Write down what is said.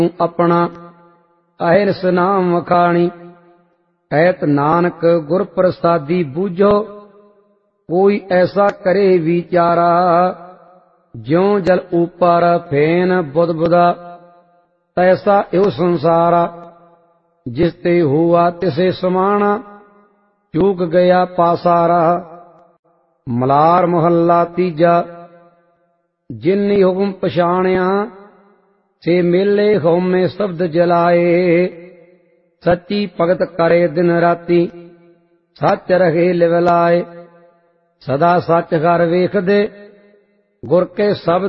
अपना अहिरस नाम वखाणी। कहत नानक गुर प्रसादी बूझो, कोई ऐसा करे विचारा। ज्यों जल ऊपर फेन बुध बुधा, तैसा यो संसारा। जिस ते हुआ तिसे समाना, चूक गया पासारा। मलार मोहल्ला तीजा। जिन्नी हुक्म पछाणिया, से मेले होमे शब्द जलाए। सच्ची भगत करे दिन राती, सच रहे लिवलाए। सदा सच घर वेखदे, गुर के शब्द